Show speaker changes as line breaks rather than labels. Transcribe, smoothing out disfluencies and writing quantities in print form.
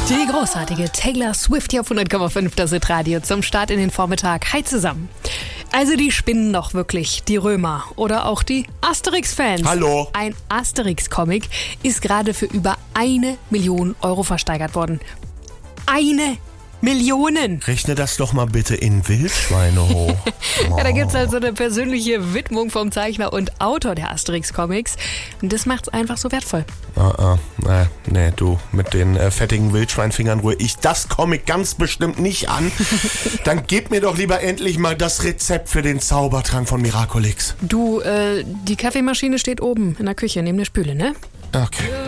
Die großartige Taylor Swift hier auf 100,5, das ist Radio zum Start in den Vormittag. Hi zusammen. Also die spinnen doch wirklich, die Römer oder auch die Asterix-Fans.
Hallo.
Ein Asterix-Comic ist gerade für über 1 Million Euro versteigert worden. 1 Million!
Rechne das doch mal bitte in Wildschweine hoch.
Ja, da gibt's also eine persönliche Widmung vom Zeichner und Autor der Asterix-Comics. Und das macht's einfach so wertvoll.
Nee, du, mit den fettigen Wildschweinfingern rühre ich das Comic ganz bestimmt nicht an. Dann gib mir doch lieber endlich mal das Rezept für den Zaubertrank von Miraculix.
Du, die Kaffeemaschine steht oben in der Küche neben der Spüle, ne?
Okay.